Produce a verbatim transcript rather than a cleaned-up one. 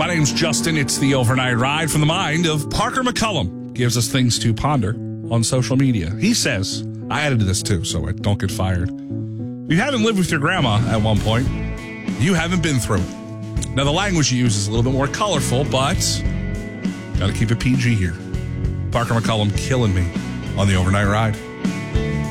My name's Justin. It's the Overnight Ride from the mind of Parker McCullum. Gives us things to ponder on social media. He says, I added to this too, so I don't get fired. If you haven't lived with your grandma at one point, you haven't been through it. Now, the language you use is a little bit more colorful, but got to keep it P G here. Parker McCullum killing me on the Overnight Ride.